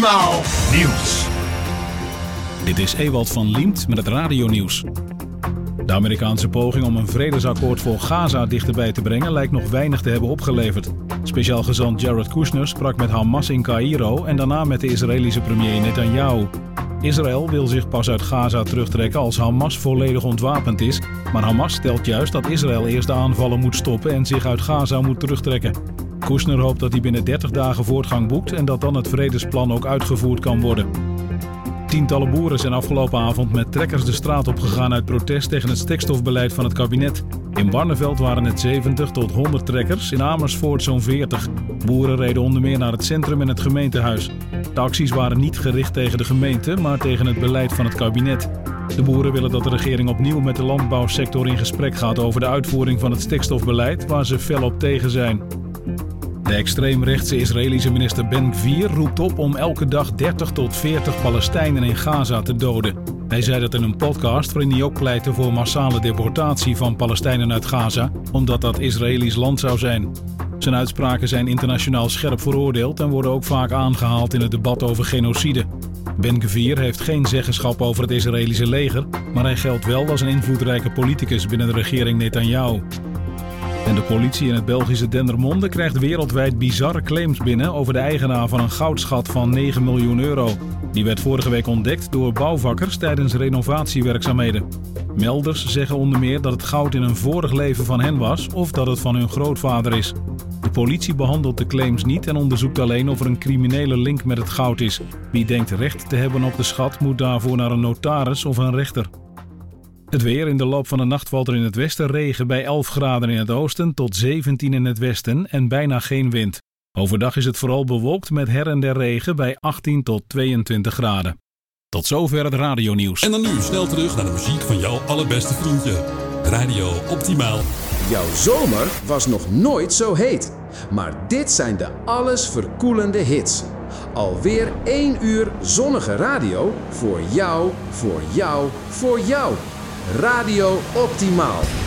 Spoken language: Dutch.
Optimaal Nieuws. Dit is Ewald van Liemt met het radionieuws. De Amerikaanse poging om een vredesakkoord voor Gaza dichterbij te brengen lijkt nog weinig te hebben opgeleverd. Speciaal gezant Jared Kushner sprak met Hamas in Caïro en daarna met de Israëlische premier Netanyahu. Israël wil zich pas uit Gaza terugtrekken als Hamas volledig ontwapend is, maar Hamas stelt juist dat Israël eerst de aanvallen moet stoppen en zich uit Gaza moet terugtrekken. Kushner hoopt dat hij binnen 30 dagen voortgang boekt en dat dan het vredesplan ook uitgevoerd kan worden. Tientallen boeren zijn afgelopen avond met trekkers de straat opgegaan uit protest tegen het stikstofbeleid van het kabinet. In Barneveld waren het 70 tot 100 trekkers, in Amersfoort zo'n 40. Boeren reden onder meer naar het centrum en het gemeentehuis. De acties waren niet gericht tegen de gemeente, maar tegen het beleid van het kabinet. De boeren willen dat de regering opnieuw met de landbouwsector in gesprek gaat over de uitvoering van het stikstofbeleid, waar ze fel op tegen zijn. De extreemrechtse Israëlische minister Ben-Gvir roept op om elke dag 30 tot 40 Palestijnen in Gaza te doden. Hij zei dat in een podcast waarin hij ook pleitte voor massale deportatie van Palestijnen uit Gaza, omdat dat Israëlisch land zou zijn. Zijn uitspraken zijn internationaal scherp veroordeeld en worden ook vaak aangehaald in het debat over genocide. Ben-Gvir heeft geen zeggenschap over het Israëlische leger, maar hij geldt wel als een invloedrijke politicus binnen de regering Netanyahu. En de politie in het Belgische Dendermonde krijgt wereldwijd bizarre claims binnen over de eigenaar van een goudschat van 9 miljoen euro. Die werd vorige week ontdekt door bouwvakkers tijdens renovatiewerkzaamheden. Melders zeggen onder meer dat het goud in een vorig leven van hen was of dat het van hun grootvader is. De politie behandelt de claims niet en onderzoekt alleen of er een criminele link met het goud is. Wie denkt recht te hebben op de schat moet daarvoor naar een notaris of een rechter. Het weer: in de loop van de nacht valt er in het westen regen bij 11 graden in het oosten tot 17 in het westen en bijna geen wind. Overdag is het vooral bewolkt met her en der regen bij 18 tot 22 graden. Tot zover het radionieuws. En dan nu snel terug naar de muziek van jouw allerbeste vriendje. Radio Optimaal. Jouw zomer was nog nooit zo heet. Maar dit zijn de alles verkoelende hits. Alweer 1 uur zonnige radio voor jou, voor jou, voor jou. Radio Optimaal.